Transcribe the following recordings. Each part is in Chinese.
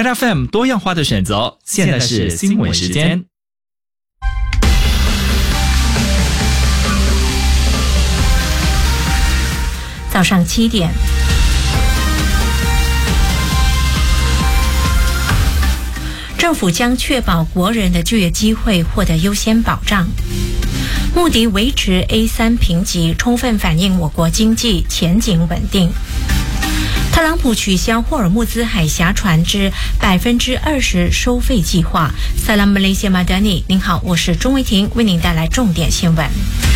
Red FM 多样化的选择，现在是新闻时间。 早上7点，政府将确保国人的就业机会获得优先保障。穆迪维持 A3 评级，充分反映我国经济前景稳定。特朗普取消霍尔木兹海峡船只20%收费计划。Salam Malaysia Madani， 您好，我是钟维婷，为您带来重点新闻。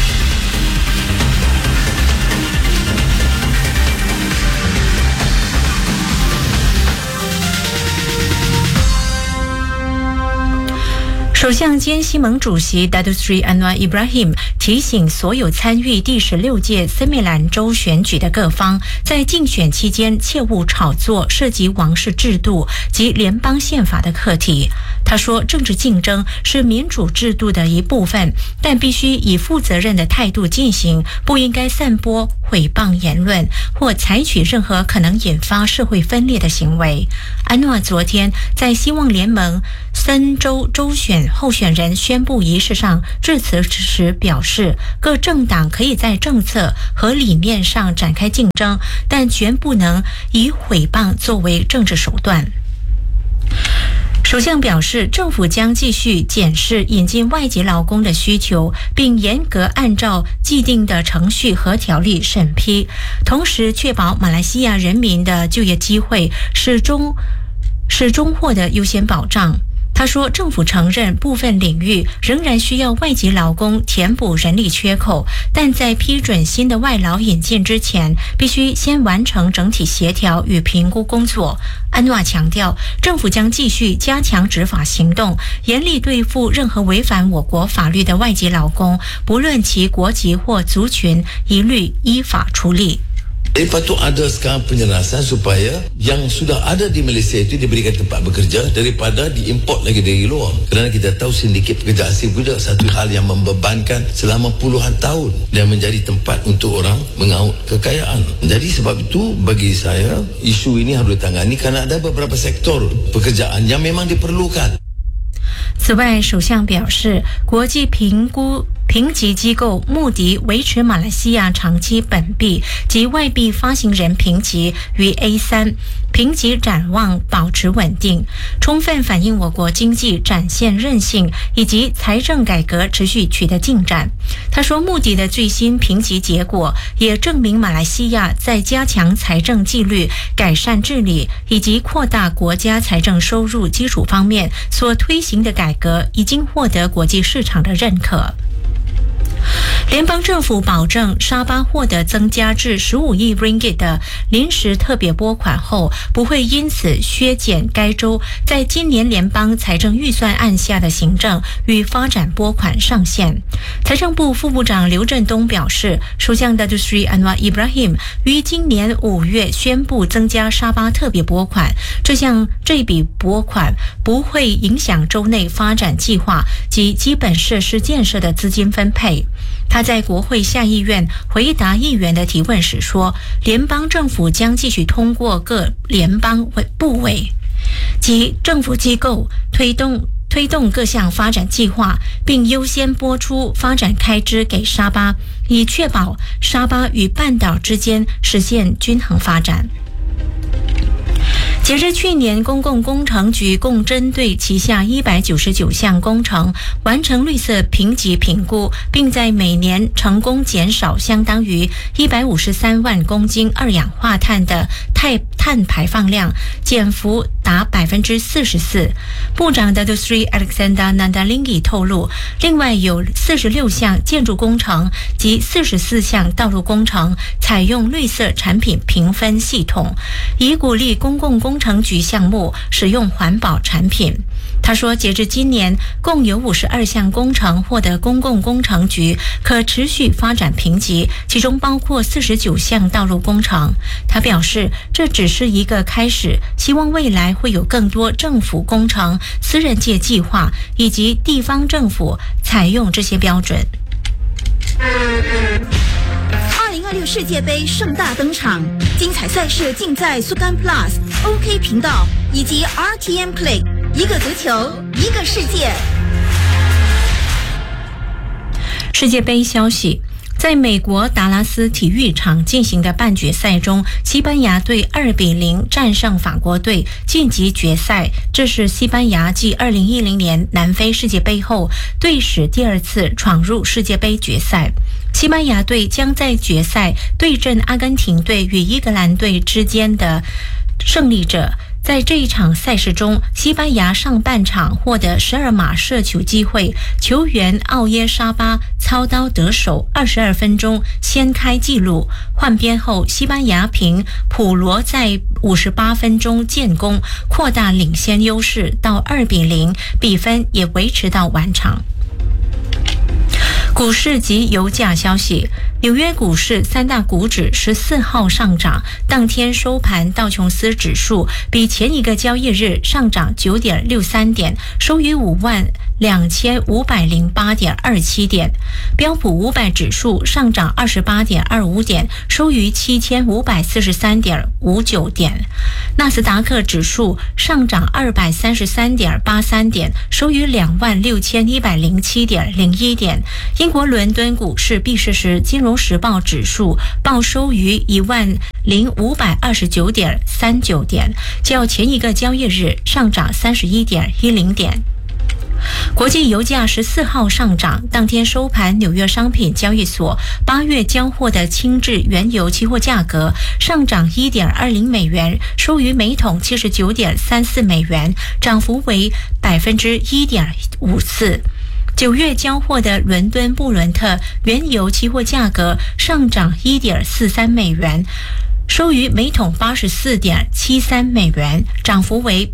首相兼西盟主席 Datuk Seri Anwar Ibrahim 提醒所有参与第16届森美兰州选举的各方，在竞选期间切勿炒作涉及王室制度及联邦宪法的课题。他说，政治竞争是民主制度的一部分，但必须以负责任的态度进行，不应该散播毁谤言论或采取任何可能引发社会分裂的行为。安诺昨天在希望联盟3州州选候选人宣布仪式上致辞时表示，各政党可以在政策和理念上展开竞争，但绝不能以毁谤作为政治手段。首相表示，政府将继续检视引进外籍劳工的需求，并严格按照既定的程序和条例审批，同时确保马来西亚人民的就业机会始终获得优先保障。他说，政府承认部分领域仍然需要外籍劳工填补人力缺口，但在批准新的外劳引进之前，必须先完成整体协调与评估工作。安诺强调，政府将继续加强执法行动，严厉对付任何违反我国法律的外籍劳工，不论其国籍或族群，一律依法处理。 Patut ada sekarang penjelasan supaya yang sudah ada di Malaysia itu diberikan tempat bekerja daripada diimport lagi dari luar. Kerana kita tahu sindiket pekerja asing juga satu hal yang membebankan selama puluhan tahun dan menjadi tempat untuk orang mengaut kekayaan. Jadi sebab itu bagi saya isu ini harus ditangani kerana ada beberapa sektor pekerjaan yang memang diperlukan. 此外，首相表示，国际评级机构穆迪维持马来西亚长期本币及外币发行人评级于 A3， 评级展望保持稳定，充分反映我国经济展现韧性以及财政改革持续取得进展。他说，穆迪的最新评级结果也证明马来西亚在加强财政纪律、改善治理以及扩大国家财政收入基础方面所推行的改革已经获得国际市场的认可。联邦政府保证沙巴获得增加至15亿 ringgit 的临时特别拨款后，不会因此削减该州在今年联邦财政预算案下的行政与发展拨款上限。财政部副部长刘振东表示，首相 Datuk Seri Anwar Ibrahim 于今年5月宣布增加沙巴特别拨款，这笔拨款不会影响州内发展计划及基本设施建设的资金分配。他在国会下议院回答议员的提问时说，联邦政府将继续通过各联邦部委及政府机构推动各项发展计划，并优先拨出发展开支给沙巴，以确保沙巴与半岛之间实现均衡发展。截至去年，公共工程局共针对旗下199项工程完成绿色评级评估，并在每年成功减少相当于153万公斤二氧化碳的碳排放量，减幅达44%。部长 Datuk Seri Alexander Nandalingi 透露，另外有46项建筑工程及44项道路工程采用绿色产品评分系统，以鼓励公共工程局项目使用环保产品。他说，截至今年，共有52项工程获得公共工程局可持续发展评级，其中包括49项道路工程。他表示，这只是一个开始，希望未来会有更多政府工程、私人界计划以及地方政府采用这些标准。 2026世界杯盛大登场，精彩赛事尽在Sukan Plus。 OK 频道以及 RTM Play， 一个足球，一个世界。 世界杯消息。在美国达拉斯体育场进行的半决赛中，西班牙队2-0战胜法国队，晋级决赛。这是西班牙继2010年南非世界杯后队史第二次闯入世界杯决赛。西班牙队将在决赛对阵阿根廷队与英格兰队之间的胜利者。在这一场赛事中，西班牙上半场获得12码射球机会，球员奥耶沙巴操刀得手，22分钟先开纪录。换边后，西班牙凭普罗在58分钟建功，扩大领先优势到2-0，比分也维持到完场。股市及油价消息，纽约股市三大股指14号上涨，当天收盘道琼斯指数比前一个交易日上涨 9.63 点，收于52508.27点，标普500指数上涨 28.25 点，收于7543.59点，纳斯达克指数上涨 233.83 点，收于26107.01 点。英国伦敦股市闭市时，金融时报指数报收于10529.39点，较前一个交易日上涨 31.10 点。国际油价14号上涨，当天收盘，纽约商品交易所8月交货的轻质原油期货价格上涨 1.20 美元，收于每桶 79.34 美元，涨幅为 1.54%。9月交货的伦敦布伦特原油期货价格上涨 1.43 美元，收于每桶 84.73 美元，涨幅为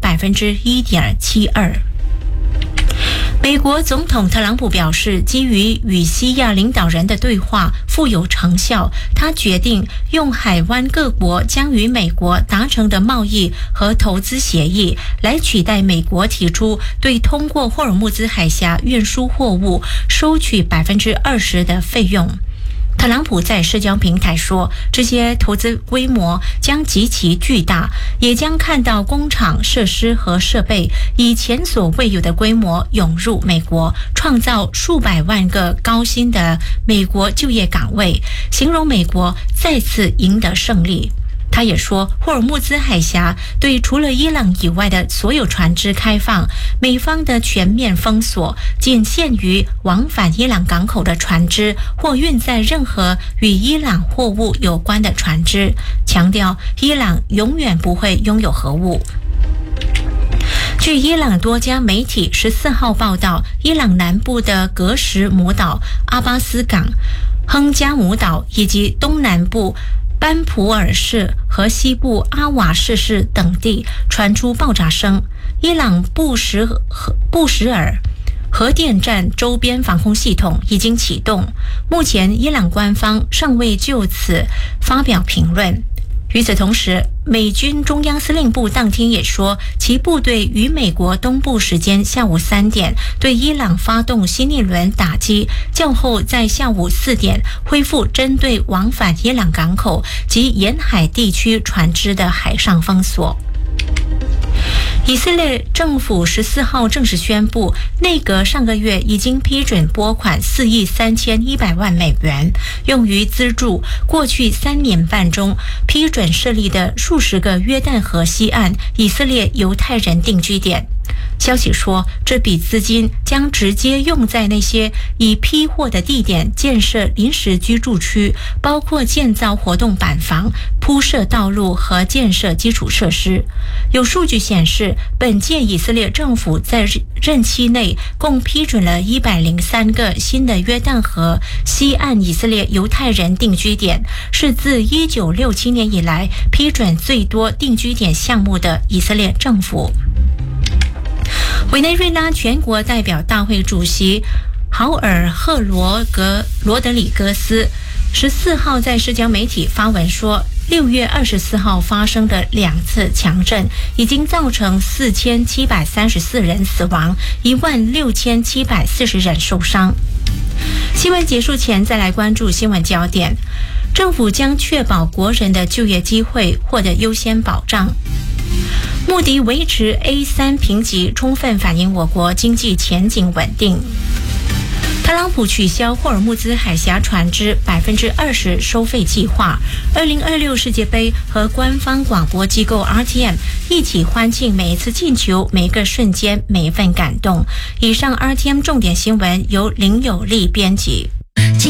1.72%。美国总统特朗普表示，基于与西亚领导人的对话富有成效，他决定用海湾各国将与美国达成的贸易和投资协议来取代美国提出对通过霍尔木兹海峡运输货物收取 20% 的费用。特朗普在社交平台说，这些投资规模将极其巨大，也将看到工厂设施和设备以前所未有的规模涌入美国，创造数百万个高薪的美国就业岗位，形容美国再次赢得胜利。他也说，霍尔木兹海峡对除了伊朗以外的所有船只开放，美方的全面封锁仅限于往返伊朗港口的船只或运载任何与伊朗货物有关的船只，强调伊朗永远不会拥有核武。据伊朗多家媒体14号报道，伊朗南部的格什姆岛、阿巴斯港、亨加姆岛以及东南部班普尔市和西部阿瓦市市等地传出爆炸声。伊朗布什尔核电站周边防空系统已经启动，目前伊朗官方尚未就此发表评论。与此同时，美军中央司令部当天也说，其部队于美国东部时间下午3点对伊朗发动新一轮打击，较后在下午4点恢复针对往返伊朗港口及沿海地区船只的海上封锁。以色列政府14号正式宣布，内阁上个月已经批准拨款4亿3100万美元，用于资助过去3年半中批准设立的数十个约旦河西岸以色列犹太人定居点。消息说，这笔资金将直接用在那些已批获的地点建设临时居住区，包括建造活动板房、铺设道路和建设基础设施。有数据显示，本届以色列政府在任期内共批准了103个新的约旦河西岸以色列犹太人定居点，是自1967年以来批准最多定居点项目的以色列政府。委内瑞拉全国代表大会主席豪尔赫罗德里戈斯14号在社交媒体发文说，6月24号发生的2次强震已经造成4734人死亡，16740人受伤。新闻结束前再来关注新闻焦点。政府将确保国人的就业机会获得优先保障。 穆迪维持 A3 评级，充分反映我国经济前景稳定。特朗普取消霍尔木兹海峡船只20%收费计划。2026世界杯和官方广播机构 RTM 一起欢庆每一次进球、每一个瞬间、每一份感动。以上 RTM 重点新闻由林有利编辑。